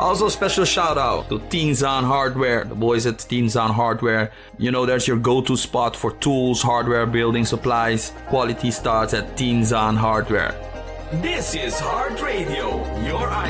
Also, special shout out to Tenzan Hardware, the boys at Tenzan Hardware. You know, there's your go-to spot for tools, hardware, building supplies. Quality starts at Tenzan Hardware. This is Heart Radio, your